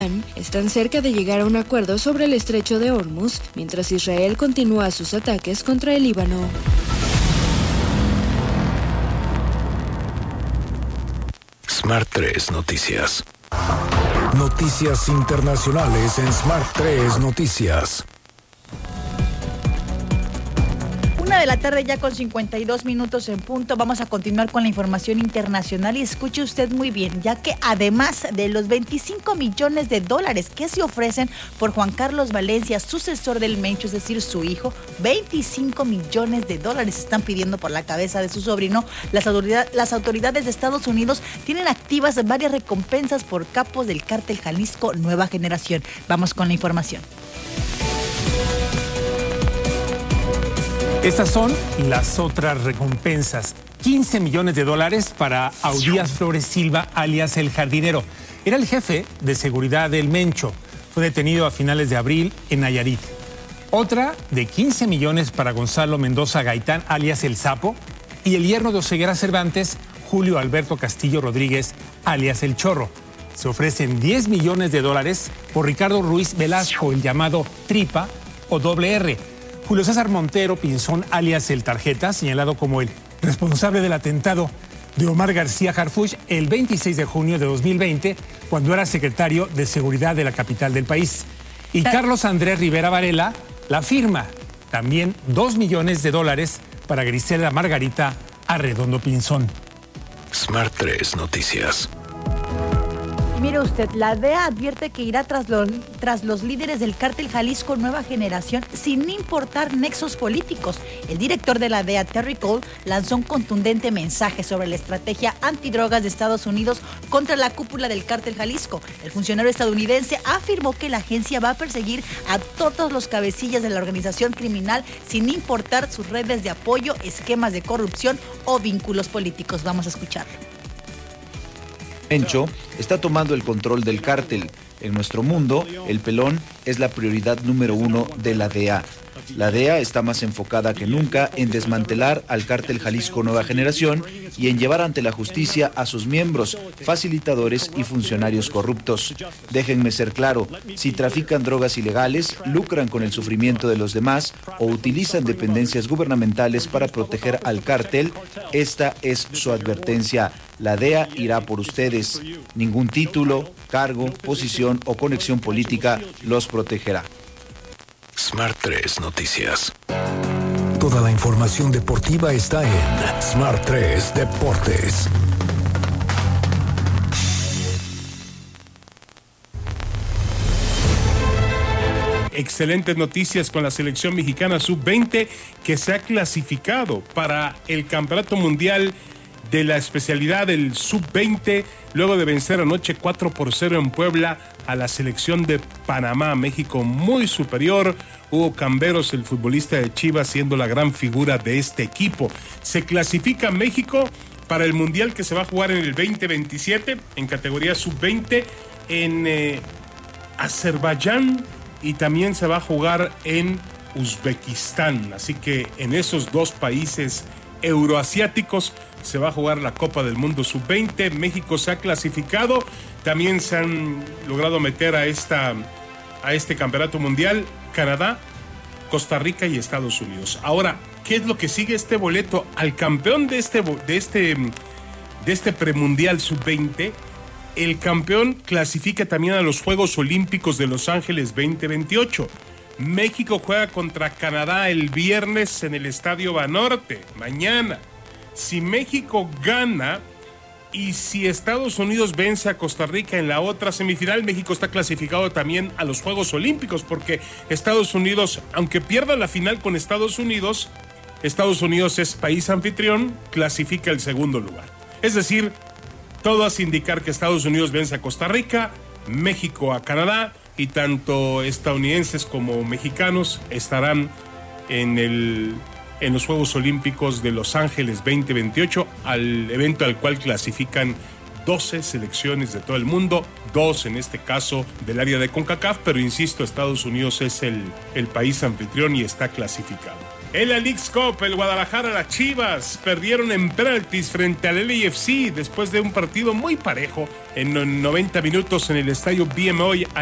están cerca de llegar a un acuerdo sobre el estrecho de Hormuz, mientras Israel continúa sus ataques contra el Líbano. Smart 3 Noticias. Noticias internacionales en Smart 3 Noticias. 1:00 ya con 52 minutos en punto. Vamos a continuar con la información internacional y escuche usted muy bien, ya que además de los 25 millones de dólares que se ofrecen por Juan Carlos Valencia, sucesor del Mencho, es decir, su hijo, 25 millones de dólares están pidiendo por la cabeza de su sobrino. Las autoridades de Estados Unidos tienen activas varias recompensas por capos del cártel Jalisco Nueva Generación. Vamos con la información. Estas son las otras recompensas. 15 millones de dólares para Audías Flores Silva, alias El Jardinero. Era el jefe de seguridad del Mencho. Fue detenido a finales de abril en Nayarit. Otra de 15 millones para Gonzalo Mendoza Gaitán, alias El Sapo. Y el yerno de Oseguera Cervantes, Julio Alberto Castillo Rodríguez, alias El Chorro. Se ofrecen 10 millones de dólares por Ricardo Ruiz Velasco, el llamado Tripa o Doble R. Julio César Montero Pinzón, alias El Tarjeta, señalado como el responsable del atentado de Omar García Harfuch el 26 de junio de 2020, cuando era secretario de Seguridad de la capital del país. Y Carlos Andrés Rivera Varela, la firma, también 2 millones de dólares para Griselda Margarita Arredondo Pinzón. Smart 3 Noticias. Mire usted, la DEA advierte que irá tras los líderes del cártel Jalisco Nueva Generación sin importar nexos políticos. El director de la DEA, Terry Cole, lanzó un contundente mensaje sobre la estrategia antidrogas de Estados Unidos contra la cúpula del cártel Jalisco. El funcionario estadounidense afirmó que la agencia va a perseguir a todos los cabecillas de la organización criminal sin importar sus redes de apoyo, esquemas de corrupción o vínculos políticos. Vamos a escucharlo. Mencho está tomando el control del cártel. En nuestro mundo, el pelón es la prioridad número 1 de la DEA. La DEA está más enfocada que nunca en desmantelar al cártel Jalisco Nueva Generación y en llevar ante la justicia a sus miembros, facilitadores y funcionarios corruptos. Déjenme ser claro, si trafican drogas ilegales, lucran con el sufrimiento de los demás o utilizan dependencias gubernamentales para proteger al cártel, esta es su advertencia. La DEA irá por ustedes. Ningún título, cargo, posición o conexión política los protegerá. Smart 3 Noticias. Toda la información deportiva está en Smart 3 Deportes. Excelentes noticias con la selección mexicana sub-20 que se ha clasificado para el Campeonato Mundial de la especialidad del sub-20, luego de vencer anoche 4-0 en Puebla a la selección de Panamá. México muy superior. Hugo Camberos, el futbolista de Chivas, siendo la gran figura de este equipo. Se clasifica México para el Mundial que se va a jugar en el 2027 en categoría sub-20 en Azerbaiyán, y también se va a jugar en Uzbekistán. Así que en esos dos países euroasiáticos se va a jugar la Copa del Mundo sub-20. México se ha clasificado, también se han logrado meter a este campeonato mundial Canadá, Costa Rica y Estados Unidos. Ahora, ¿qué es lo que sigue este boleto? Al campeón de este premundial sub-20, el campeón clasifica también a los Juegos Olímpicos de Los Ángeles 2028. México juega contra Canadá el viernes en el Estadio Banorte, mañana. Si México gana y si Estados Unidos vence a Costa Rica en la otra semifinal, México está clasificado también a los Juegos Olímpicos, porque Estados Unidos, aunque pierda la final con Estados Unidos es país anfitrión, clasifica el segundo lugar. Es decir, todo hace indicar que Estados Unidos vence a Costa Rica, México a Canadá, y tanto estadounidenses como mexicanos estarán en los Juegos Olímpicos de Los Ángeles 2028, al evento al cual clasifican 12 selecciones de todo el mundo, 2 en este caso del área de CONCACAF, pero insisto, Estados Unidos es el país anfitrión y está clasificado. En la Leagues Cup, el Guadalajara, las Chivas perdieron en penaltis frente al LAFC después de un partido muy parejo en 90 minutos en el estadio BMO